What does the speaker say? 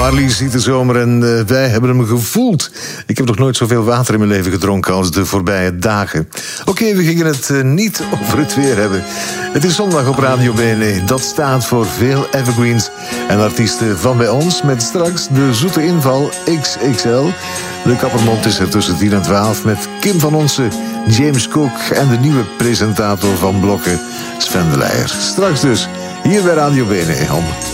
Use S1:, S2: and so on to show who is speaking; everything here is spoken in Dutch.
S1: Marlies ziet de zomer en wij hebben hem gevoeld. Ik heb nog nooit zoveel water in mijn leven gedronken als de voorbije dagen. Oké, we gingen het niet over het weer hebben. Het is zondag op Radio BNE. Dat staat voor veel evergreens en artiesten van bij ons. Met straks de zoete inval XXL. De kappermond is er tussen 10 en 12 met Kim van Onsen, James Cook en de nieuwe presentator van Blokken, Sven de Leijer. Straks dus, hier bij Radio BNE om